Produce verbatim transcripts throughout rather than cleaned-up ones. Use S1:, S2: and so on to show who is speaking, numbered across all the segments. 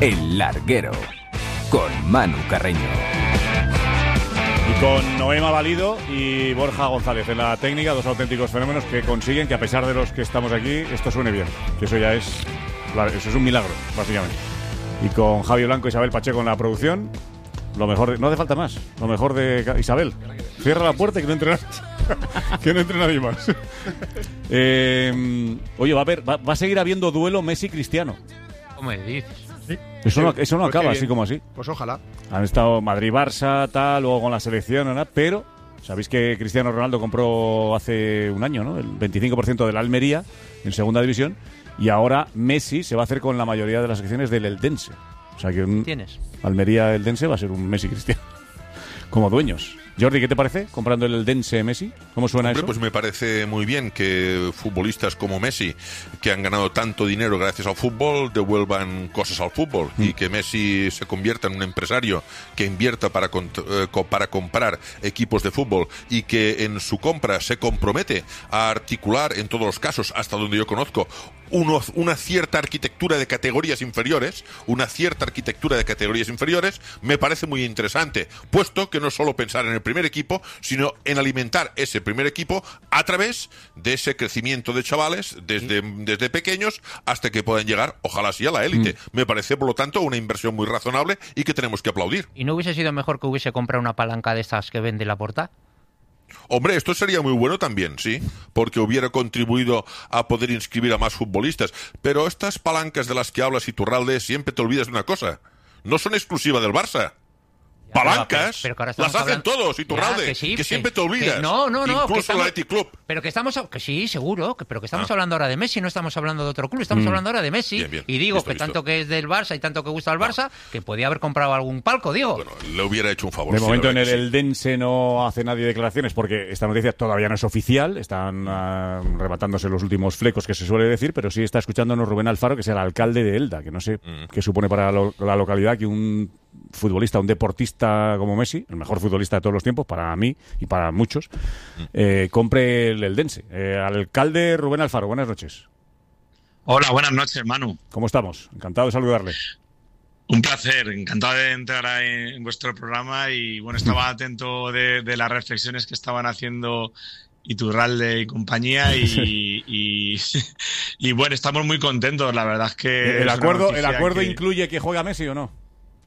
S1: El Larguero, con Manu Carreño.
S2: Y con Noema Valido y Borja González en la técnica, dos auténticos fenómenos que consiguen que, a pesar de los que estamos aquí, esto suene bien. Que eso ya es, eso es un milagro, básicamente. Y con Javi Blanco y Isabel Pacheco en la producción, lo mejor de, no hace falta más, lo mejor de Isabel. Cierra la puerta y que no entre nadie, que no entre nadie más. Eh, oye, va a haber, va, va a seguir habiendo duelo Messi-Cristiano.
S3: ¿Cómo me dices?
S2: ¿Sí? Eso no, eso no
S4: pues
S2: acaba así como así.
S4: Pues ojalá.
S2: Han estado Madrid-Barça, tal, luego con la selección, ¿no? Pero sabéis que Cristiano Ronaldo compró hace un año, ¿no? El veinticinco por ciento de la Almería en segunda división, y ahora Messi se va a hacer con la mayoría de las acciones del Eldense. O sea que un
S3: ¿Tienes?
S2: Almería-Eldense va a ser un Messi-Cristiano como dueños. Jordi, ¿qué te parece comprando el Eldense Messi? ¿Cómo suena
S5: Hombre,
S2: eso?
S5: Pues me parece muy bien que futbolistas como Messi, que han ganado tanto dinero gracias al fútbol, devuelvan cosas al fútbol, mm. y que Messi se convierta en un empresario que invierta para, eh, para comprar equipos de fútbol y que en su compra se compromete a articular, en todos los casos, hasta donde yo conozco, Uno, una cierta arquitectura de categorías inferiores, una cierta arquitectura de categorías inferiores, me parece muy interesante, puesto que no es solo pensar en el primer equipo, sino en alimentar ese primer equipo a través de ese crecimiento de chavales desde, desde pequeños hasta que puedan llegar, ojalá sí, a la élite. Mm. Me parece, por lo tanto, una inversión muy razonable y que tenemos que aplaudir.
S3: ¿Y no hubiese sido mejor que hubiese comprado una palanca de estas que vende Laporta?
S5: Hombre, esto sería muy bueno también, sí, porque hubiera contribuido a poder inscribir a más futbolistas. Pero estas palancas de las que hablas, Iturralde, siempre te olvidas de una cosa. No son exclusivas del Barça. Palancas,
S3: pero, pero, pero
S5: las hacen
S3: hablando...
S5: todos, Iturralde,
S3: que, sí,
S5: que
S3: que,
S5: siempre te olvidas.
S3: Que no, no, no.
S5: Incluso
S3: que estamos,
S5: el Athletic Club.
S3: Pero que estamos, que sí, seguro, que, pero que estamos
S5: ah.
S3: hablando ahora de Messi, no estamos hablando de otro club, estamos mm. hablando ahora de Messi.
S5: Bien, bien.
S3: Y digo
S5: listo,
S3: que
S5: listo.
S3: tanto que es del Barça y tanto que gusta al Barça, ah. que podía haber comprado algún palco, digo.
S5: Bueno, le hubiera hecho un favor.
S2: De
S5: sí,
S2: momento en el
S5: sí.
S2: Eldense no hace nadie declaraciones porque esta noticia todavía no es oficial, están uh, rematándose los últimos flecos que se suele decir, pero sí está escuchándonos Rubén Alfaro, que es el alcalde de Elda, que no sé mm. qué supone para lo, la localidad que un futbolista, un deportista como Messi, el mejor futbolista de todos los tiempos, para mí y para muchos, eh, compre el Eldense. Eh, alcalde Rubén Alfaro, buenas noches.
S6: Hola, buenas noches, Manu.
S2: ¿Cómo estamos? Encantado de saludarle.
S6: Un placer, encantado de entrar en vuestro programa y bueno, estaba atento de, de las reflexiones que estaban haciendo Iturralde y compañía y, y, y bueno, estamos muy contentos, la verdad es que...
S2: ¿El
S6: es
S2: acuerdo, el acuerdo
S6: que...
S2: incluye que juega Messi o no?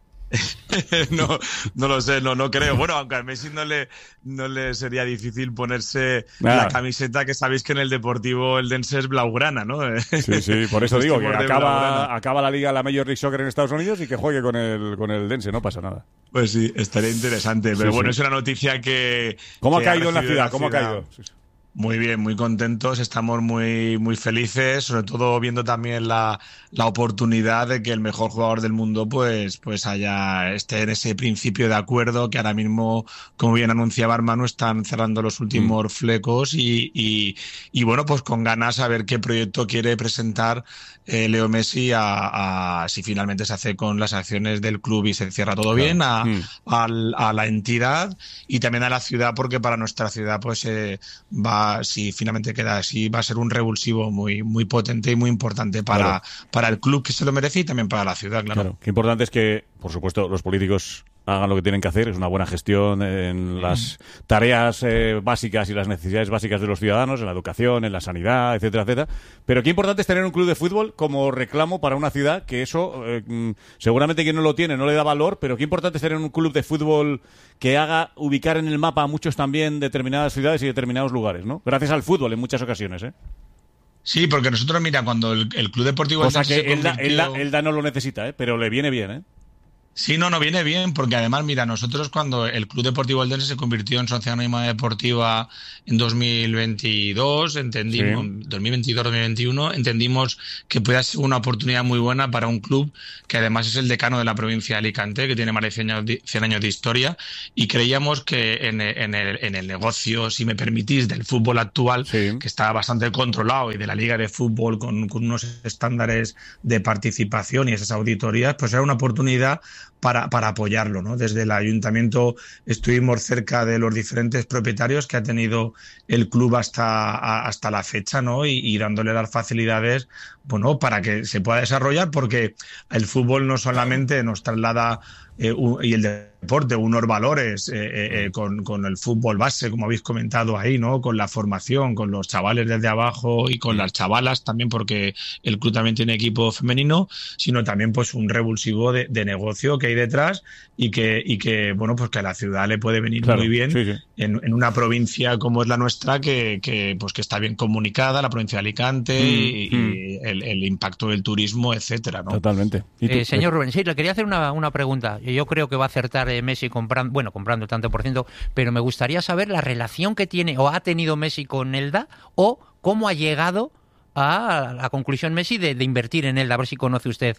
S6: no, no lo sé, no, no creo. Bueno, aunque a Messi no le, no le sería difícil ponerse
S2: Nada.
S6: la camiseta, que sabéis que en el Deportivo Eldense es blaugrana, ¿no?
S2: Sí, sí, por eso digo que acaba, acaba la liga, la Major League Soccer en Estados Unidos y que juegue con el, con el Eldense, no pasa nada.
S6: Pues sí, estaría interesante, pero
S2: sí,
S6: bueno,
S2: sí.
S6: es una noticia que...
S2: ¿Cómo
S6: que
S2: ha caído en la ciudad?
S6: la
S2: ¿Cómo
S6: ciudad.
S2: ha caído? Sí, sí.
S6: Muy bien, muy contentos, estamos muy muy felices, sobre todo viendo también la, la oportunidad de que el mejor jugador del mundo pues pues haya esté en ese principio de acuerdo, que ahora mismo, como bien anunciaba Hermano, están cerrando los últimos mm. flecos y, y, y bueno, pues con ganas a ver qué proyecto quiere presentar eh, Leo Messi a, a si finalmente se hace con las acciones del club y se cierra todo claro. bien, a, mm. a, a la entidad y también a la ciudad, porque para nuestra ciudad pues eh, va si finalmente queda así, va a ser un revulsivo muy muy potente y muy importante para, claro. para el club, que se lo merece, y también para la ciudad, claro.
S2: claro. Qué importante es que, por supuesto, los políticos hagan lo que tienen que hacer, es una buena gestión en las tareas eh, básicas y las necesidades básicas de los ciudadanos, en la educación, en la sanidad, etcétera, etcétera. Pero qué importante es tener un club de fútbol como reclamo para una ciudad, que eso eh, seguramente quien no lo tiene no le da valor, pero qué importante es tener un club de fútbol que haga ubicar en el mapa a muchos también determinadas ciudades y determinados lugares, ¿no? Gracias al fútbol en muchas ocasiones, ¿eh?
S6: Sí, porque nosotros, mira, cuando el, el Club Deportivo...
S2: Cosa que Elda, convirtió... Elda, Elda no lo necesita, ¿eh? Pero le viene bien, ¿eh?
S6: Sí, no, no viene bien, porque además, mira, nosotros cuando el Club Deportivo Eldense se convirtió en Sociedad Anónima Deportiva en dos mil veintidós, entendimos, sí. dos mil veintidós dos mil veintiuno, entendimos que puede ser una oportunidad muy buena para un club que además es el decano de la provincia de Alicante, que tiene más de cien años de, cien años de historia, y creíamos que en, en, el, en el negocio, si me permitís, del fútbol actual, sí. que está bastante controlado, y de la liga de fútbol con, con unos estándares de participación y esas auditorías, pues era una oportunidad para, para apoyarlo, ¿no? Desde el ayuntamiento estuvimos cerca de los diferentes propietarios que ha tenido el club hasta, a, hasta la fecha, ¿no? Y, y dándole las facilidades bueno, para que se pueda desarrollar, porque el fútbol no solamente nos traslada eh, un, y el deporte unos valores eh, eh, con, con el fútbol base, como habéis comentado ahí, ¿no? Con la formación, con los chavales desde abajo y con las chavalas también, porque el club también tiene equipo femenino, sino también pues un revulsivo de, de negocio que hay detrás y que, y que, bueno, pues que a la ciudad le puede venir claro, muy bien sí, sí. En, en una provincia como es la nuestra, que, que, pues que está bien comunicada, la provincia de Alicante mm, y, mm. y el, el impacto del turismo, etcétera, ¿no?
S2: Totalmente.
S3: ¿Y eh, señor Rubén, sí, le quería hacer una, una pregunta. Yo creo que va a acertar eh, Messi comprando, bueno, comprando el tanto por ciento, pero me gustaría saber la relación que tiene o ha tenido Messi con Elda o cómo ha llegado a la conclusión Messi de, de invertir en Elda. A ver si conoce usted.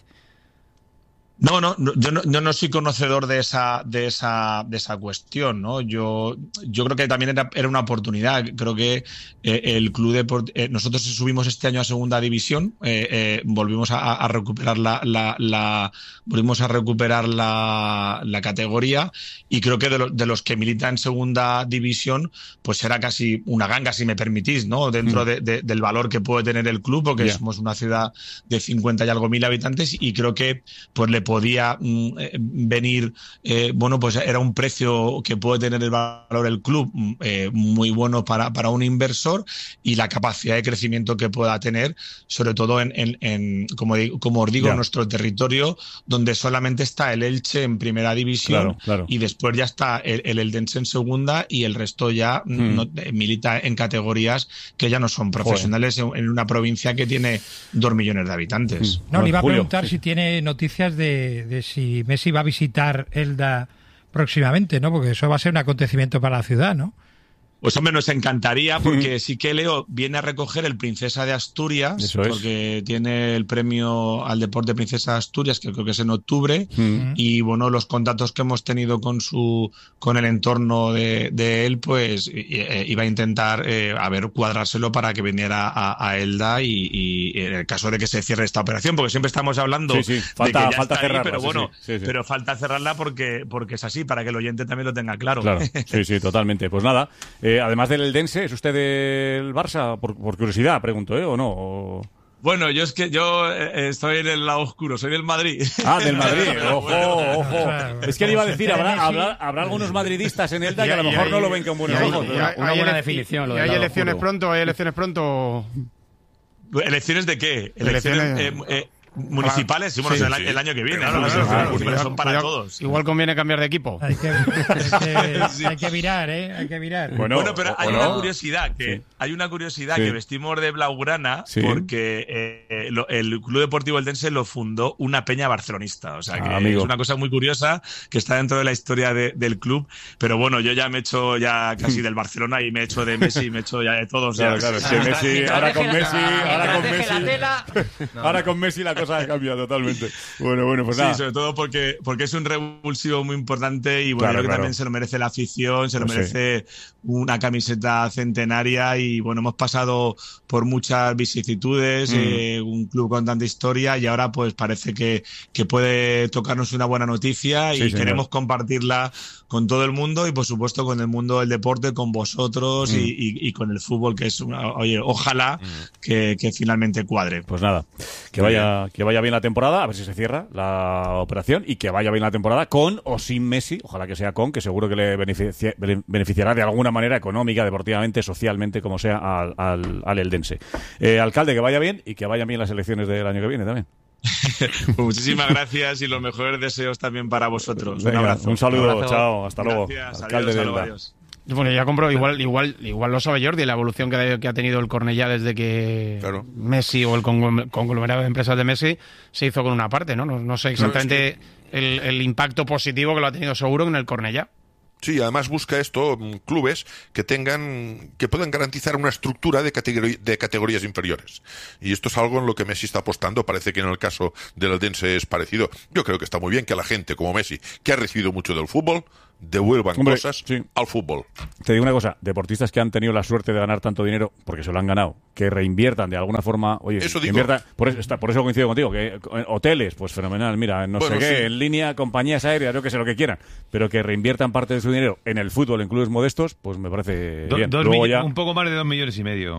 S6: No, no, no, yo no, yo no soy conocedor de esa, de esa, de esa cuestión, ¿no? Yo, yo creo que también era, era una oportunidad. Creo que eh, el club de eh, nosotros subimos este año a segunda división, eh, eh, volvimos a, a recuperar la, la, la, volvimos a recuperar la, la categoría y creo que de, lo, de los que militan en segunda división, pues era casi una ganga, si me permitís, ¿no? Dentro mm. de, de, del valor que puede tener el club, porque yeah. somos una ciudad de cincuenta y algo mil habitantes y creo que, pues le podía mm, venir, eh, bueno, pues era un precio que puede tener el valor el club eh, muy bueno para, para un inversor y la capacidad de crecimiento que pueda tener, sobre todo en, en, en como, como os digo, yeah. nuestro territorio, donde solamente está el Elche en primera división
S2: claro, claro.
S6: y después ya está el, el Eldense en segunda y el resto ya mm. no, milita en categorías que ya no son profesionales en, en una provincia que tiene dos millones de habitantes.
S4: No, le iba a preguntar Julio. si tiene noticias de de si Messi va a visitar Elda próximamente, ¿no? Porque eso va a ser un acontecimiento para la ciudad, ¿no?
S6: Pues hombre, nos encantaría porque sí que Leo viene a recoger el Princesa de Asturias, Eso porque es. tiene el premio al deporte Princesa de Asturias, que creo que es en octubre, mm. y bueno, los contactos que hemos tenido con su con el entorno de, de él, pues eh, iba a intentar eh, a ver cuadrárselo para que viniera a, a Elda y, y en el caso de que se cierre esta operación, porque siempre estamos hablando
S2: sí, sí. Falta,
S6: de que ya
S2: falta
S6: está
S2: cerrarla,
S6: ahí, pero
S2: sí,
S6: bueno,
S2: sí, sí, sí.
S6: pero falta cerrarla porque porque es así, para que el oyente también lo tenga claro.
S2: Claro, sí, sí, totalmente. Pues nada. Eh, además del Eldense, ¿es usted del Barça? Por, por curiosidad, pregunto, ¿eh? ¿O no? O...
S6: Bueno, yo es que yo eh, estoy en el lado oscuro, soy del Madrid.
S2: Ah, del Madrid, ojo, ojo. Es que le iba a decir, habrá, habrá, habrá algunos madridistas en Elda que a lo mejor no lo ven con buenos ojos.
S7: Una buena definición. ¿Hay elecciones pronto? ¿Hay elecciones pronto?
S6: ¿Elecciones de qué?
S7: Elecciones...
S6: elecciones eh, eh, municipales, sí, bueno, sí, el, sí. el año que viene, claro,
S7: claro, claro,
S6: claro,
S7: claro,
S6: son para
S7: igual,
S6: todos.
S7: Igual conviene cambiar de equipo.
S4: Hay que, hay que, sí. hay que virar, ¿eh? Hay que virar.
S6: Bueno, bueno pero hay una curiosidad, que sí. hay una curiosidad sí. que vestimos de blaugrana sí. porque eh, lo, el Club Deportivo Eldense lo fundó una peña barcelonista, o sea que ah, es una cosa muy curiosa que está dentro de la historia de, del club, pero bueno, yo ya me he hecho ya casi del Barcelona y me he hecho de Messi, me he hecho ya de todos.
S2: Claro,
S6: ya.
S2: claro, es que Messi, ahora con Messi, ahora con Messi, ahora con Messi la cosa ha cambiado totalmente. Bueno, bueno, pues nada.
S6: Sí, sobre todo porque, porque es un revulsivo muy importante y bueno, claro, yo creo que claro. también se lo merece la afición, se lo pues merece sí. una camiseta centenaria y bueno, hemos pasado por muchas vicisitudes, mm. eh, un club con tanta historia y ahora pues parece que, que puede tocarnos una buena noticia y sí, queremos compartirla con todo el mundo y por supuesto con el mundo del deporte, con vosotros mm. y, y, y con el fútbol, que es una, oye, ojalá mm. que, que finalmente cuadre.
S2: Pues nada, que vaya, que vaya bien la temporada, a ver si se cierra la operación y que vaya bien la temporada con o sin Messi, ojalá que sea con, que seguro que le beneficia, beneficiará de alguna manera económica, deportivamente, socialmente, como sea al, al, al Eldense. Eh, alcalde, que vaya bien y que vayan bien las elecciones del año que viene también.
S6: Pues muchísimas gracias y los mejores deseos también para vosotros.
S2: Venga,
S6: un abrazo.
S2: Un saludo,
S6: un abrazo.
S2: Chao, hasta luego.
S6: Gracias,
S2: alcalde
S6: adiós,
S2: de
S6: Elda.
S2: Elda.
S7: Bueno, ya compro, igual, igual, igual lo sabe Jordi, la evolución que, que ha tenido el Cornellá desde que claro. Messi o el conglomerado de empresas de Messi se hizo con una parte, ¿no? No, no sé exactamente no, es que... el, el impacto positivo que lo ha tenido seguro en el Cornellá.
S5: Sí, además busca esto clubes que tengan, que puedan garantizar una estructura de, categori- de categorías inferiores. Y esto es algo en lo que Messi está apostando. Parece que en el caso del Eldense es parecido. Yo creo que está muy bien que la gente como Messi, que ha recibido mucho del fútbol, devuelvan Hombre, cosas sí. al fútbol.
S2: Te digo una cosa, deportistas que han tenido la suerte de ganar tanto dinero, porque se lo han ganado, que reinviertan de alguna forma, oye,
S5: eso
S2: digo. Inviertan, por, eso, está, por eso coincido contigo, que hoteles, pues fenomenal, mira, no bueno, sé qué, sí. en línea, compañías aéreas, yo que sé, lo que quieran, pero que reinviertan parte de su dinero en el fútbol, en clubes modestos, pues me parece
S8: do,
S2: bien.
S8: Dos
S2: Luego
S8: mill-
S2: ya...
S8: Un poco más de dos millones y medio.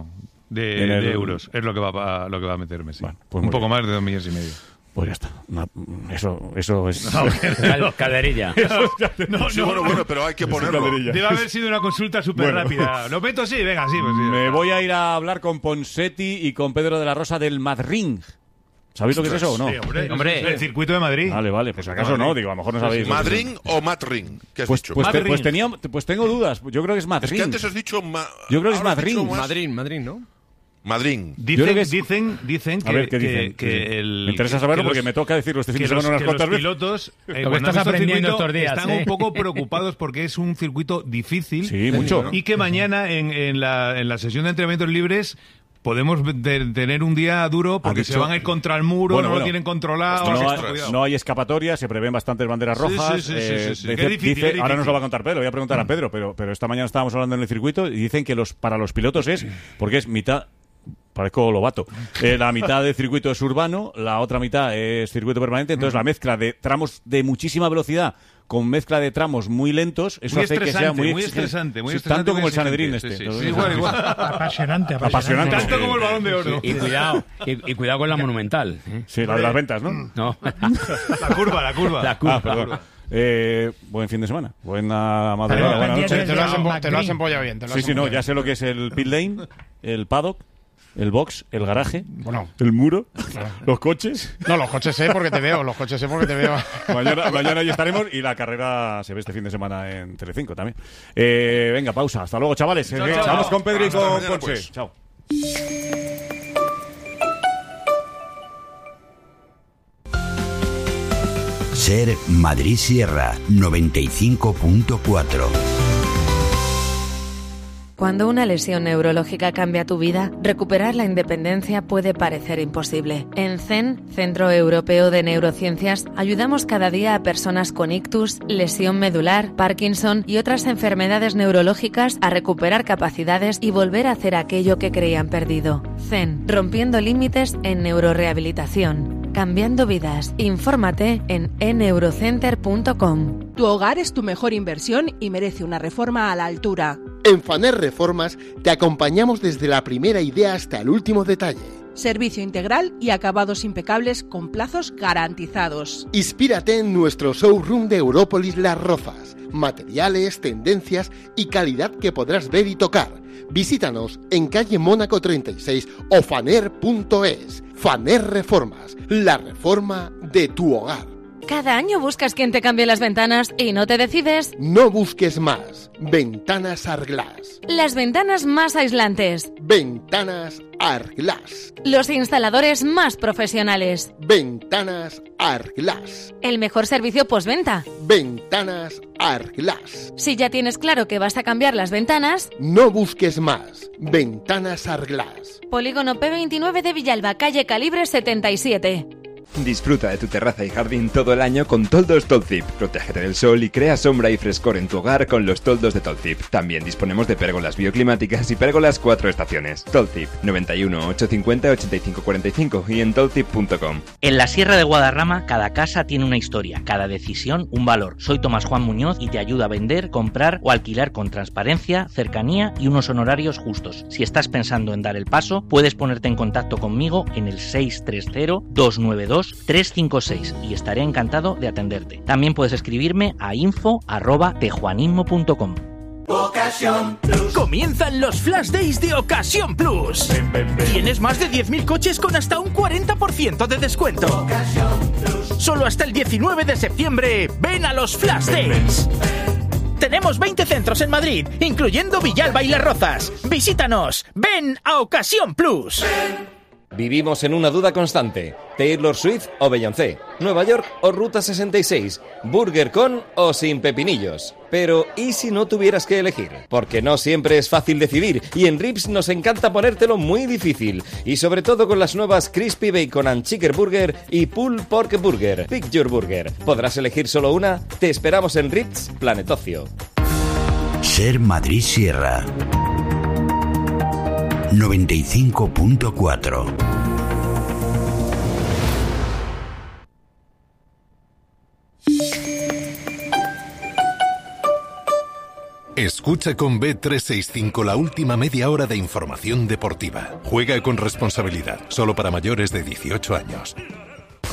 S8: de,
S2: en el...
S8: de euros es lo que va a, lo que va a meter Messi.
S2: Bueno, pues
S8: un poco bien. Más de dos millones y medio.
S2: Pues ya está. No, eso, eso es...
S9: No, Cal calderilla.
S8: no,
S5: sí,
S8: no,
S5: bueno, bueno, pero hay que ponerlo.
S8: Debe haber sido una consulta súper bueno. rápida. ¿Lo meto sí? Venga, sí. Pues sí
S2: Me voy a ir a hablar con Ponseti y con Pedro de la Rosa del Madrid. ¿Sabéis lo que es eso o no?
S8: Sí, hombre, hombre. El circuito de Madrid.
S2: Vale, vale. Pues acaso no, digo, a lo mejor no sabéis.
S5: ¿Madrid o Madrid? ¿Qué has
S2: pues,
S5: dicho?
S2: Pues, te, pues, tenía, pues tengo dudas. Yo creo que es Madrid.
S5: Es que antes has dicho... Ma...
S2: Yo creo que es Madrid.
S9: Madrid, Madrid, ¿no?
S5: Madrid.
S8: Dicen,
S2: es...
S8: dicen, dicen que,
S2: a ver, ¿qué dicen?
S8: que, que el,
S2: me interesa saberlo
S8: que
S2: porque
S8: los,
S2: me toca decirlo este fin de semana unas cuantas veces.
S8: Los pilotos, eh,
S9: lo que estás aprendiendo estos días,
S8: están
S9: ¿eh?
S8: un poco preocupados porque es un circuito difícil.
S2: Sí, mucho.
S8: Y que mañana en, en, la, en la sesión de entrenamientos libres podemos de, tener un día duro porque dicho... se van a ir contra el muro, bueno, no bueno, lo tienen controlado.
S2: No, hay, no hay escapatoria, se prevén bastantes banderas rojas.
S8: Sí, sí, sí,
S2: eh,
S8: sí, sí.
S2: Dice,
S8: difícil,
S2: dice, ahora nos lo va a contar Pedro, voy a preguntar a Pedro, pero, pero esta mañana estábamos hablando en el circuito y dicen que los para los pilotos es, porque es mitad... Parezco Lobato. Eh, la mitad del circuito es urbano, la otra mitad es circuito permanente. Entonces, la mezcla de tramos de muchísima velocidad con mezcla de tramos muy lentos, eso
S8: muy
S2: hace que sea muy,
S8: muy estresante, muy
S2: sí,
S8: estresante,
S2: tanto
S8: muy
S2: como el Sanedrín este.
S8: Sí, sí, sí, igual, igual.
S4: Apasionante, apasionante,
S2: apasionante.
S8: Tanto como el Balón de Oro.
S9: Y cuidado, y, y cuidado con la Monumental. ¿eh?
S2: Sí, la de las ventas, ¿no?
S9: No.
S8: La curva, la curva.
S9: La curva.
S2: Ah, perdón. Eh, buen fin de semana, buena madrugada, buena noche.
S7: Te lo has, empo te lo has empollado bien. Te lo has
S2: sí, sí, no,
S7: bien.
S2: ya sé lo que es el pit lane, el paddock, el box, el garaje,
S7: bueno,
S2: el muro, claro. Los coches.
S7: No, los coches sé porque te veo, los coches sé porque te veo.
S2: mañana, mañana ahí estaremos y la carrera se ve este fin de semana en Telecinco también. Eh, venga, pausa. Hasta luego, chavales. Chao, chao. Vamos con Pedro y con Ponce. Pues. Chao.
S10: Ser Madrid Sierra noventa y cinco punto cuatro.
S11: Cuando una lesión neurológica cambia tu vida, recuperar la independencia puede parecer imposible. En C E N, Centro Europeo de Neurociencias, ayudamos cada día a personas con ictus, lesión medular, Parkinson y otras enfermedades neurológicas a recuperar capacidades y volver a hacer aquello que creían perdido. C E N, rompiendo límites en neurorehabilitación. Cambiando vidas. Infórmate en e neurocenter punto com.
S12: Tu hogar es tu mejor inversión y merece una reforma a la altura.
S13: En Faner Reformas te acompañamos desde la primera idea hasta el último detalle.
S12: Servicio integral y acabados impecables con plazos garantizados.
S13: Inspírate en nuestro showroom de Európolis Las Rozas. Materiales, tendencias y calidad que podrás ver y tocar. Visítanos en calle Mónaco treinta y seis o faner punto es. Faner Reformas, la reforma de tu hogar.
S11: Cada año buscas quien te cambie las ventanas y no te decides.
S13: No busques más. Ventanas Arglass.
S11: Las ventanas más aislantes.
S13: Ventanas Arglass.
S11: Los instaladores más profesionales.
S13: Ventanas Arglass.
S11: El mejor servicio postventa.
S13: Ventanas Arglass.
S11: Si ya tienes claro que vas a cambiar las ventanas,
S13: no busques más. Ventanas Arglass.
S11: Polígono P veintinueve de Villalba, calle Calibre setenta y siete.
S14: Disfruta de tu terraza y jardín todo el año con toldos Tolzip. Protégete del sol y crea sombra y frescor en tu hogar con los toldos de Tolzip. También disponemos de pérgolas bioclimáticas y pérgolas cuatro estaciones. Tolzip, noventa y uno, ochocientos cincuenta, ochenta y cinco cuarenta y cinco y en tolzip punto com.
S15: En la Sierra de Guadarrama, cada casa tiene una historia, cada decisión un valor. Soy Tomás Juan Muñoz y te ayudo a vender, comprar o alquilar con transparencia, cercanía y unos honorarios justos. Si estás pensando en dar el paso, puedes ponerte en contacto conmigo en el seis tres cero, dos nueve dos, tres cinco seis y estaré encantado de atenderte. También puedes escribirme a info arroba tejuanismo punto com.
S16: Ocasión Plus. Comienzan los Flash Days de Ocasión Plus. Ven, ven, ven. Tienes más de diez mil coches con hasta un cuarenta por ciento de descuento. Ocasión Plus. Solo hasta el diecinueve de septiembre. Ven a los Flash ven, Days. Ven, ven. Tenemos veinte centros en Madrid, incluyendo Villalba y Las Rozas. Visítanos. Ven a Ocasión Plus. Ven.
S17: Vivimos en una duda constante. Taylor Swift o Beyoncé, Nueva York o Ruta sesenta y seis, Burger con o sin pepinillos. Pero ¿y si no tuvieras que elegir? Porque no siempre es fácil decidir y en Rips nos encanta ponértelo muy difícil. Y sobre todo con las nuevas Crispy Bacon and Chicken Burger y Pulled Pork Burger. Pick your burger. ¿Podrás elegir solo una? Te esperamos en Rips Planet Ocio.
S10: Ser Madrid Sierra noventa y cinco punto cuatro.
S18: Escucha con B trescientos sesenta y cinco la última media hora de información deportiva. Juega con responsabilidad, solo para mayores de dieciocho años.